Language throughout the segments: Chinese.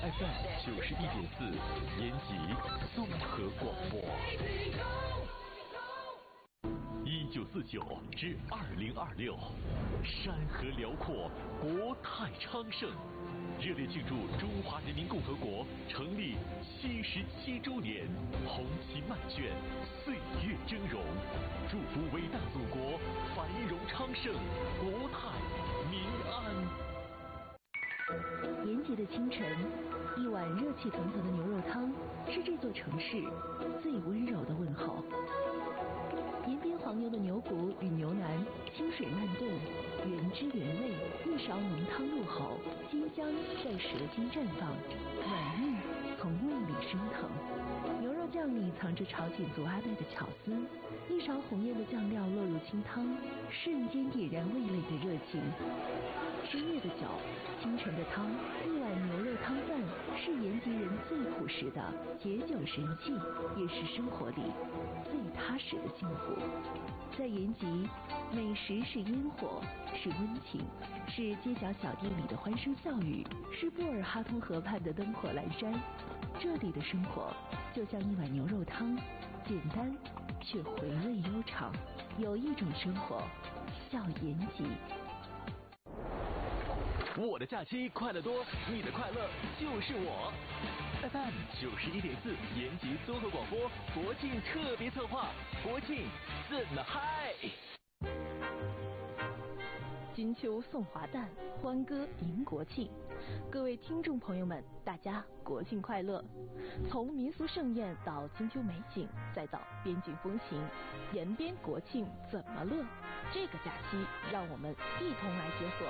FM 91.4，延吉综合广播。1949至2026，山河辽阔，国泰昌盛。热烈庆祝中华人民共和国成立77周年，红旗漫卷，岁月峥嵘。祝福伟大祖国繁荣昌盛，国泰民安。 延吉的清晨，一碗热气腾腾的牛肉汤是这座城市最温柔的问候。延边黄牛的牛骨与牛腩，清水慢炖，原汁原味，一勺浓汤入喉，鲜香在舌尖绽放，软腻从胃里升腾。牛肉酱里藏着朝鲜族阿拜的巧思，一勺红艳的酱料落入清汤，瞬间点燃味蕾的热情。深夜的酒，清晨的汤，一碗牛肉汤饭是延吉人最朴实的解酒神器，也是生活里最踏实的幸福。在延吉，美食是烟火，是温情，是街角小店里的欢声笑语，是布尔哈通河畔的灯火阑珊。这里的生活就像一碗牛肉汤，简单却回味悠长。有一种生活叫延吉。 我的假期快乐多，你的快乐就是我。FM 91.4，延吉综合广播国庆特别策划，国庆怎么嗨？ 金秋送华诞，欢歌迎国庆。各位听众朋友们，大家国庆快乐！从民俗盛宴到金秋美景，再到边境风情，延边国庆怎么乐？这个假期，让我们一同来解锁。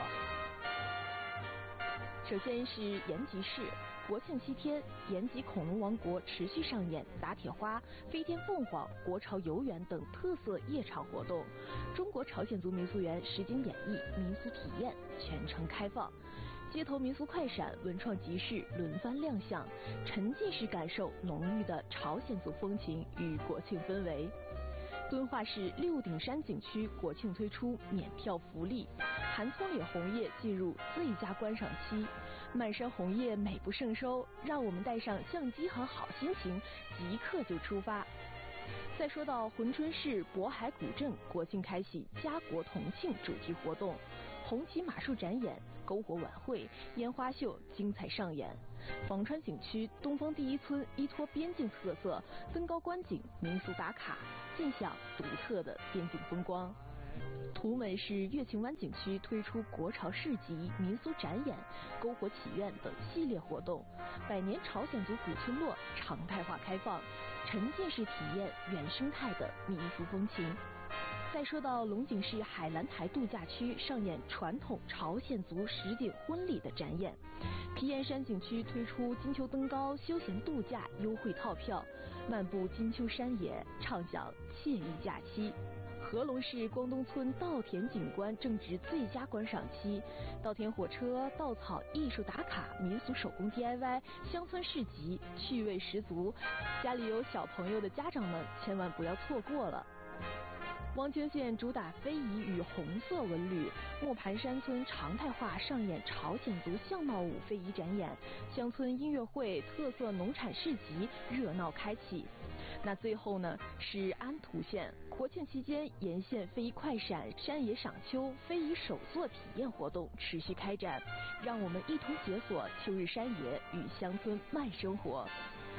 首先是延吉市，国庆7天，延吉恐龙王国持续上演打铁花、飞天凤凰、国潮游园等特色夜场活动，中国朝鲜族民俗园实景演绎、民俗体验全程开放，街头民俗快闪、文创集市轮番亮相，沉浸式感受浓郁的朝鲜族风情与国庆氛围。敦化市六顶山景区国庆推出免票福利，韩葱岭红叶进入最佳观赏期，漫山红叶美不胜收，让我们带上相机和好心情，即刻就出发。再说到珲春市渤海古镇国庆开启家国同庆主题活动，红旗马术展演、篝火晚会、烟花秀精彩上演。舫川景区东方第一村依托边境特色，登高观景、民俗打卡，尽享独特的边境风光。图门市乐庆湾景区推出国潮市集、民俗展演、篝火祈愿等系列活动，百年朝鲜族古村落常态化开放，沉浸式体验原生态的民俗风情。再说到龙井市海兰台度假区上演传统朝鲜族实景婚礼的展演，皮岩山景区推出金秋登高休闲度假优惠套票，漫步金秋山野，畅享惬意假期。合龙市光东村稻田景观正值最佳观赏期，稻田火车、稻草艺术打卡、民俗手工 DIY、乡村市集，趣味十足。家里有小朋友的家长们千万不要错过了。汪清县主打非遗与红色纹旅，磨盘山村常态化上演朝鲜族相貌舞非遗展演，乡村音乐会、特色农产市集热闹开启。那最后呢，是安图县国庆期间沿线非遗快闪、山野赏秋、非遗手作体验活动持续开展，让我们一同解锁秋日山野与乡村慢生活。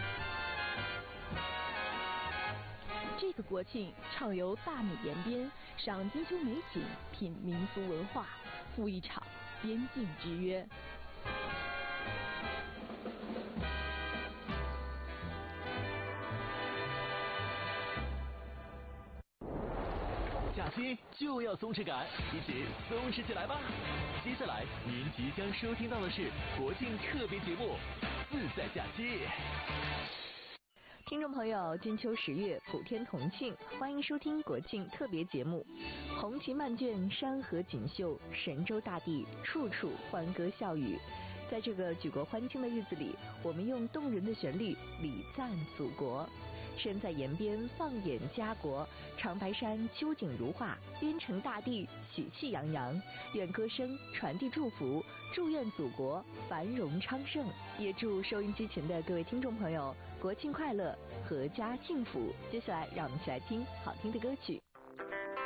这个国庆畅游大美延边，赏金秋美景，品民俗文化，赴一场边境之约。 假期就要松弛感，一起松弛起来吧！接下来您即将收听到的是国庆特别节目《自在假期》。 听众朋友，金秋10月，普天同庆，欢迎收听国庆特别节目。红旗漫卷，山河锦绣，神州大地处处欢歌笑语。在这个举国欢庆的日子里，我们用动人的旋律礼赞祖国。 身在岩边放眼家国，长白山秋景如画，边城大地喜气洋洋。愿歌声传递祝福，祝愿祖国繁荣昌盛，也祝收音机前的各位听众朋友国庆快乐，阖家幸福。接下来让我们一起来听好听的歌曲。